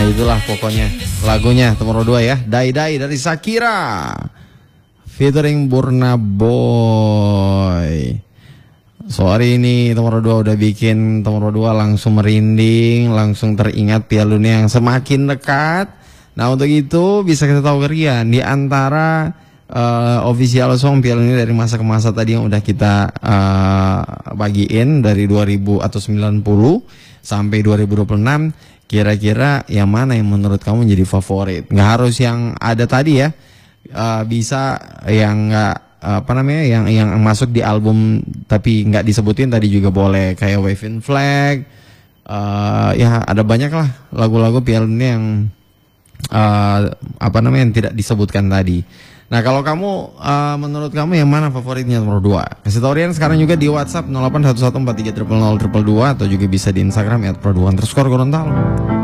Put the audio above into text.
itulah pokoknya lagunya nomor 2 ya. Dai Dai dari Shakira featuring Burna Boy. Sorry ini nomor 2 udah bikin nomor 2 langsung merinding, langsung teringat Piala Dunia yang semakin dekat. Nah untuk itu bisa kita tahu kalian di antara official song Piala Dunia dari masa ke masa tadi yang udah kita bagiin dari 2000 atau 90 sampai 2026, kira-kira yang mana yang menurut kamu jadi favorit? Nggak harus yang ada tadi ya, bisa yang nggak yang masuk di album tapi nggak disebutin tadi juga boleh, kayak Waving Flag. Ya ada banyak lah lagu-lagu Piala Dunia yang yang tidak disebutkan tadi. Nah kalau kamu menurut kamu yang mana favoritnya nomor 2? Kasih tau Rian sekarang juga di WhatsApp 081143000022 atau juga bisa di Instagram @pro2_Gorontalo.